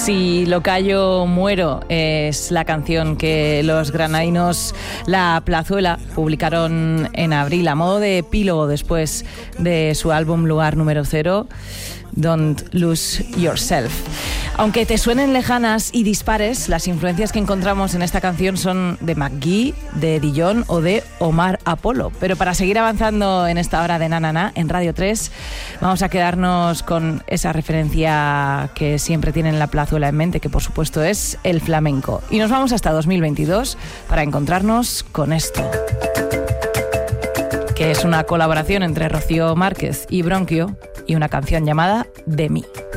Si lo callo muero es la canción que los granadinos La Plazuela publicaron en abril a modo de epílogo después de su álbum Lugar número 0, Don't Lose Yourself. Aunque te suenen lejanas y dispares, las influencias que encontramos en esta canción son de McGee, de Dillon o de Omar Apollo. Pero para seguir avanzando en esta hora de Na Na Na en Radio 3, vamos a quedarnos con esa referencia que siempre tienen La Plazuela en mente, que por supuesto es el flamenco. Y nos vamos hasta 2022 para encontrarnos con esto, que es una colaboración entre Rocío Márquez y Bronquio y una canción llamada De mí.